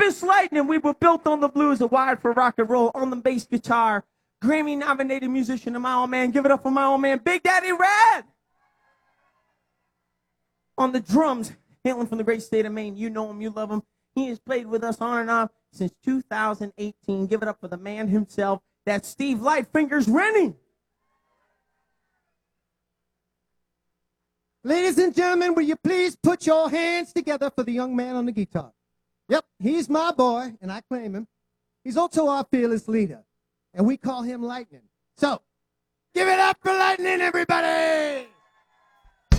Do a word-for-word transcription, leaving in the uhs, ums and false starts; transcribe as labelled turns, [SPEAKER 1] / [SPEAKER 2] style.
[SPEAKER 1] just lightning. We were built on the blues, a wired for rock and roll, on the bass guitar. Grammy-nominated musician of my old man. Give it up for my old man, Big Daddy Red. On the drums, hailing from the great state of Maine. You know him, you love him. He has played with us on and off since two thousand eighteen. Give it up for the man himself. That's Steve Lightfingers Rennie.
[SPEAKER 2] Ladies and gentlemen, will you please put your hands together for the young man on the guitar? Yep, he's my boy, and I claim him. He's also our fearless leader, and we call him Lightning. So, give it up for Lightning, everybody!